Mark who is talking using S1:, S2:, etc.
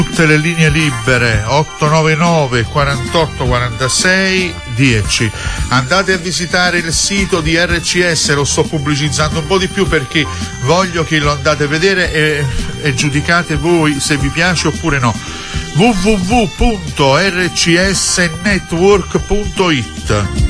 S1: Tutte le linee libere 899 48 46 10. Andate a visitare il sito di RCS, lo sto pubblicizzando un po' di più perché voglio che lo andate a vedere e giudicate voi se vi piace oppure no. www.rcsnetwork.it.